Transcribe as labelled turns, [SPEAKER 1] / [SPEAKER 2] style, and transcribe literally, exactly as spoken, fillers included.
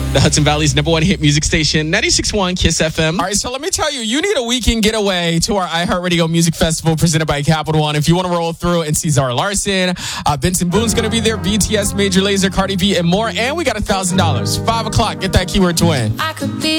[SPEAKER 1] The Hudson Valley's number one hit music station, ninety-six point one Kiss F M.
[SPEAKER 2] All right, so let me tell you, you need a weekend getaway to our iHeartRadio Music Festival presented by Capital One. If you want to roll through and see Zara Larson, uh, Benson Boone's going to be there, B T S, Major Lazer, Cardi B, and more. And we got one thousand dollars. five o'clock. Get that keyword to win.
[SPEAKER 3] I could be